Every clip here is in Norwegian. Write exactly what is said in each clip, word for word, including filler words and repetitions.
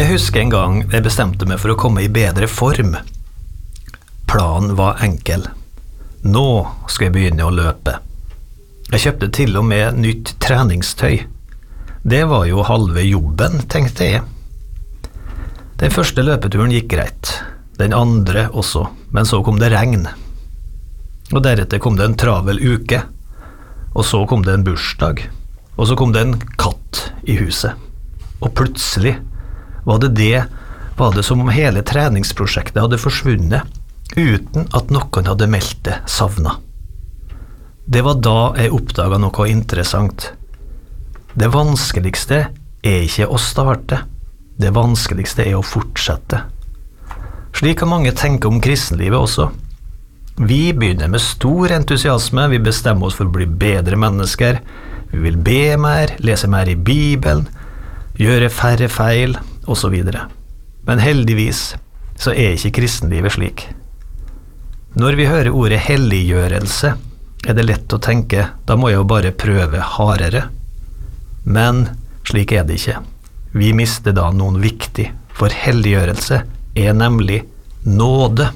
Jeg husker en gang jeg bestemte meg for å komme i bedre form. Planen var enkel. Nå skal jeg begynne å løpe. Jeg kjøpte til og med nytt treningstøy. Det var jo halve jobben, tenkte jeg. Den første løpeturen gikk greit. Den andre også, men så kom det regn. Og deretter kom det en travel uke. Og så kom det en bursdag. Og så kom det en katt i huset. Og plutselig var det det, var det som om hele treningsprosjektet hadde forsvunnet, uten at noen hadde meldt det savnet. Det var da jeg oppdaget noe interessant. Det vanskeligste er ikke å starte. Det vanskeligste er å fortsette. Slik kan mange tenke om kristenlivet også. Vi begynner med stor entusiasme, vi bestemmer oss for å bli bedre mennesker, vi vil be mer, lese mer i Bibelen, gjøre færre feil, og så videre. Men heldigvis så er ikke kristenlivet slik. Når vi hører ordet helliggjørelse, er det lett å tenke, da må jeg jo bare prøve hardere. Men slik er det ikke. Vi mister da noen viktig, for helliggjørelse er nemlig nåde.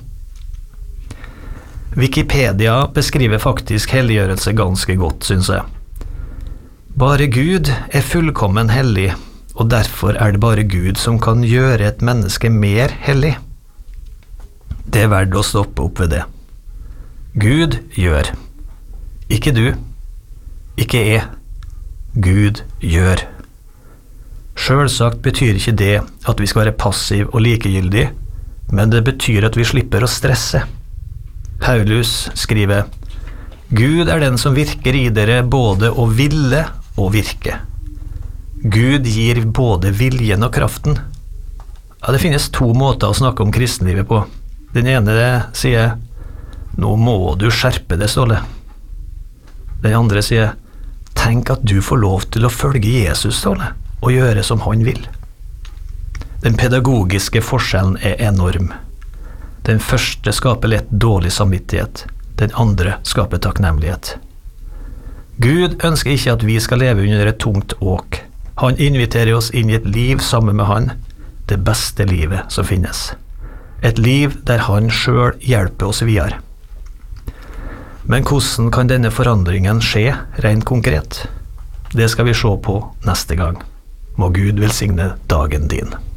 Wikipedia beskriver faktisk helliggjørelse ganske godt, synes jeg. Bare Gud er fullkommen hellig, og derfor er det bare Gud som kan gjøre et menneske mer hellig. Det er verdt å stoppe opp ved det. Gud gjør. Ikke du. Ikke jeg. Gud gjør. Selvsagt betyr ikke det at vi skal være passiv og likegyldig, men det betyr at vi slipper å stresse. Paulus skriver, Gud er den som virker i dere både å ville og virke. Gud gir både viljen og kraften. Ja, det finnes to måter å snakke om kristenlivet på. Den ene sier, nå må du skjerpe deg, Ståle. Den andre sier, tenk at du får lov til å følge Jesus, Ståle, og gjøre som han vil. Den pedagogiske forskjellen er enorm. Den første skaper lett dårlig samvittighet. Den andre skaper takknemlighet. Gud ønsker ikke at vi skal leve under et tungt åk. Han inviterer oss inn i et liv sammen med han, det beste livet som finnes. Et liv der han selv hjelper oss videre. Men hvordan kan denne forandringen skje rent konkret? Det skal vi se på neste gang. Må Gud velsigne dagen din.